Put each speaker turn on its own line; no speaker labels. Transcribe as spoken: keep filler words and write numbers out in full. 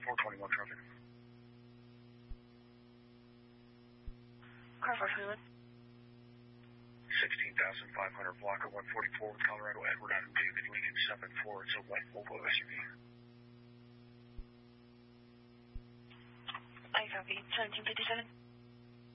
four twenty-one traffic.
Car four twenty-one.
sixteen thousand five hundred block of one forty-four with Colorado Edward Avenue, David Lincoln seven four. It's a white Volvo S U V.
I copy. seventeen fifty-seven.